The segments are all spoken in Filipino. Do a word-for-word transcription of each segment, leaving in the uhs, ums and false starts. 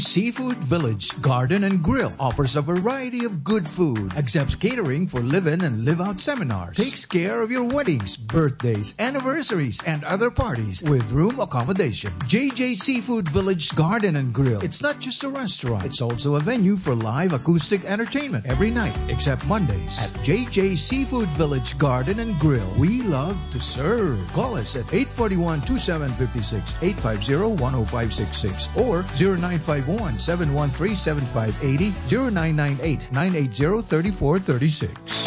Seafood Village Garden and Grill offers a variety of good food, accepts catering for live-in and live-out seminars, takes care of your weddings, birthdays, anniversaries, and other parties with room accommodation. J J Seafood Village Garden and Grill. It's not just a restaurant. It's also a venue for live acoustic entertainment every night, except Mondays. At J J Seafood Village Garden and Grill, we love to serve. Call us at eight four one, two seven five six, eight five zero, one zero five six six or zero nine five one, seven one three, seven five eight zero, zero nine nine eight, nine eight zero, three four three six.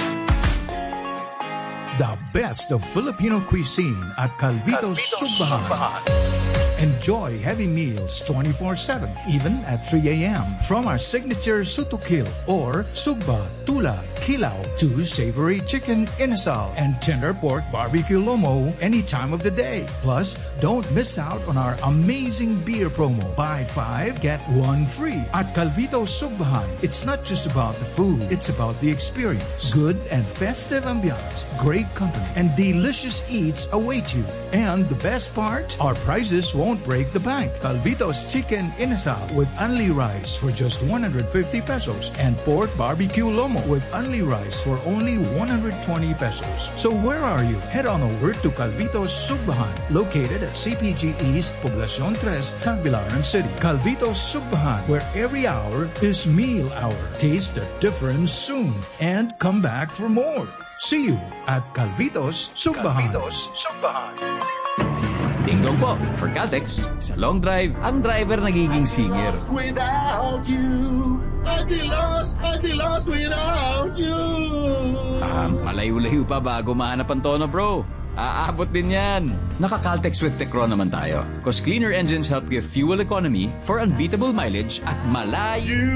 The best of Filipino cuisine at Calvito's Sugbahan. Enjoy heavy meals twenty-four seven, even at three a.m. From our signature sutukil or sugba, tula, kilaw to savory chicken inasal and tender pork barbecue lomo any time of the day. Plus, don't miss out on our amazing beer promo. Buy five, get one free. At Calvito's Sugbahan, it's not just about the food, it's about the experience. Good and festive ambiance, great company, and delicious eats await you. And the best part, our prices won't break the bank. Calvito's Chicken Inasal with only rice for just one hundred fifty pesos and pork barbecue lomo with only rice for only one hundred twenty pesos. So where are you? Head on over to Calvito's Sugbahan, located at C P G East, Poblacion three, Tagbilaran City. Calvito's Sugbahan, where every hour is meal hour. Taste the difference soon and come back for more. See you at Calvito's Sugbahan. Calvito's Sugbahan. Ding dong po, for Caltex, sa long drive, ang driver nagiging singer. Without you, I'd be lost, I'd be lost without you. Ah, malayo-layo pa bago mahanap ang tono, bro. Aabot din yan. Naka-Caltex with Tecron naman tayo. Cause cleaner engines help give fuel economy for unbeatable mileage at malayo.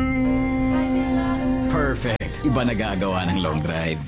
Perfect. Iba nagagawa ng long drive.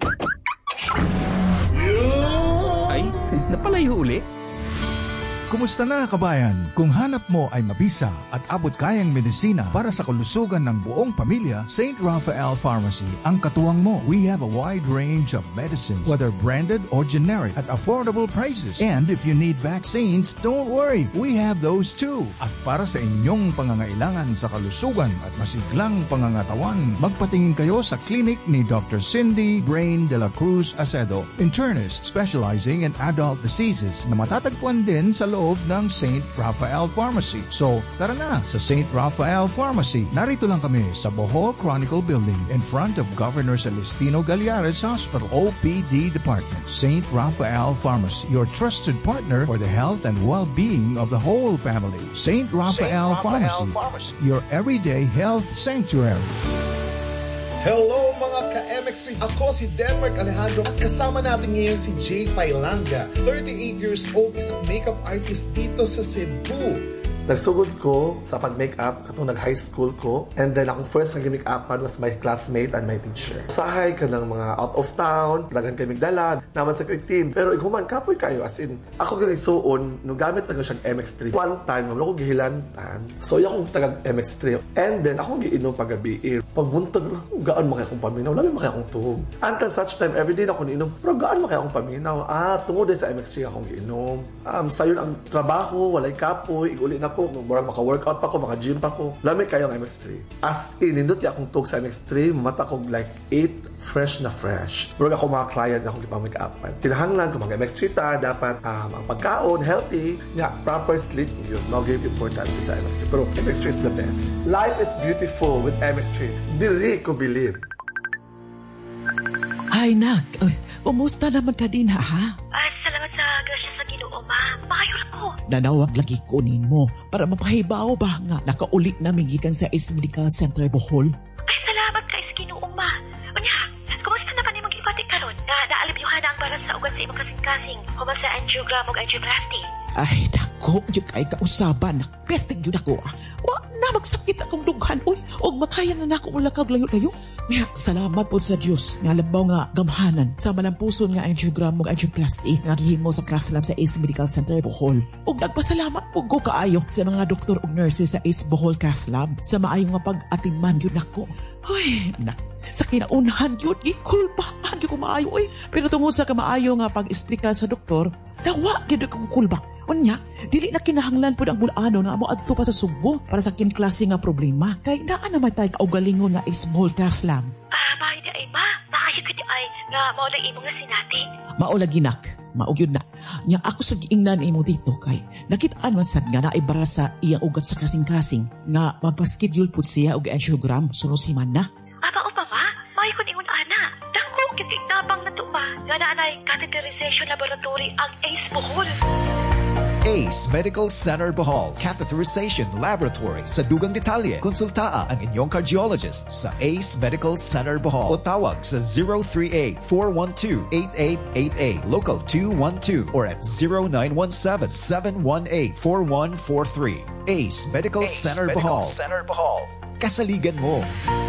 Ay, napalayo uli. Kumusta na kabayan? Kung hanap mo ay mabisa at abot kayang medisina para sa kalusugan ng buong pamilya, Saint Raphael Pharmacy ang katuwang mo. We have a wide range of medicines, whether branded or generic, at affordable prices. And if you need vaccines, don't worry, we have those too. At para sa inyong pangangailangan sa kalusugan at masiglang pangangatawan, magpatingin kayo sa clinic ni Doctor Cindy Brain de la Cruz Acedo, internist specializing in adult diseases, na matatagpuan din sa loob ng Saint Raphael Pharmacy. So, tara na sa Saint Raphael Pharmacy. Narito lang kami sa Bohol Chronicle Building in front of Governor Celestino Gallares Hospital O P D Department. Saint Raphael Pharmacy, your trusted partner for the health and well-being of the whole family. Saint Raphael, Saint Raphael Pharmacy, Pharmacy, your everyday health sanctuary. Hello mga ka-M X three! Ako si Denmark Alejandro at kasama natin ngayon si Jay Pailanga. thirty-eight years old, isang makeup artist dito sa Cebu. Nagsugod ko sa pag-makeup katong nag-high school ko, and then akong first nag-makeupan was my classmate and my teacher. Sahay ka ng mga out of town, dagan kay Migdala, naman sa quick team. Pero iguman, kapoy kayo, as in, ako kang isuon, nung gamit na siyang M X three. One time, nung ako gihilantan, so yung akong taga-M X three. And then, akong giinom pag-gabi. Pagbuntag, gaan makaya akong paminaw, labi makaya akong tuhog. Until such time, everyday na akong inom, pero gaan makaya akong paminaw. Ah, tungod din sa M X three akong giinom. Um, sayon ang trabaho, walay kapoy, iguli na ko, murag maka-workout pa ko, maka-gym pa ko. Lamig kayo ang M X three. As in, nindot akong tug sa M X three, mata ko like eight, fresh na fresh. Murag ako mga client akong ipang-make-upan. Kinahanglan ko mga M X three ta, dapat um, ang pagkaon, healthy, nga, proper sleep, yun. No give important sa M X three. Pero M X three is the best. Life is beautiful with M X three. Dili ko believe. Ay, nak. Ay, umusta naman ka din, ha? Ay, salamat sa grasya sa Ginoo, ma. Makayol ko. Nanawag lagi kunin mo para mapahibaw ba nga nakaulit na gikan sa East Medical Center Bohol. Ay, salamat kay sa Ginoo, ma. Unya, kumusta naman yung mag-ibati karon? Na naalibyuhan ang para sa ugat sa imong kasing-kasing human sa angiogram o angioplasty. Ay, dako, yung kay kausaban. Perting yun ako, ah. Wa na magsakit akong dughan, oy. O makayan na na ako mula kag layo-layo. Kaya, salamat po sa Diyos. Nga labaw nga gamhanan sa malampuson nga angiogram o angioplasty nga gihimo sa Cath Lab sa Ace Medical Center Bohol. O nagpasalamat po ko kaayo sa mga doktor o nurses sa Ace Bohol Cath Lab sa maayong nga pag-atinman yun ako. Ay, na, sa kinaunahan yun, gikulpa. Hagi ko maayo, oy. Pero tungod sa kamaayo nga pag-isplika sa doktor, nawa, gino kong kulba. Unya, dili na kinahanglan po ang bulano nga mo adto pa sa Subo para sa kinklase nga problema. Kay naa naman tayo kaugalingon nga small calf lamb. Ah, bahay na ay ma. Maayo ka di ay nga mao lang imo nga sinati. Maulaginak, maugyod na. Nya ako sa giingnan imo dito kay nakitaan man sad nga naibara sa iyang ugat sa kasing-kasing nga magpa-schedule pud siya og angiogram suno si man na. Aba o pa ma, maayo ko ingon ana. Dako kiti tabang na to pa. Nga naanay catheterization laboratory ang A C E Bohol. ACE Medical Center Bohol Catheterization Laboratory. Sa dugang detalye, konsultaa ang inyong cardiologist sa ACE Medical Center Bohol o tawag sa zero three eight, four one two, eight eight eight eight, local two one two or at zero nine one seven, seven one eight, four one four three. ACE Medical Center Bohol. Kasaligan mo.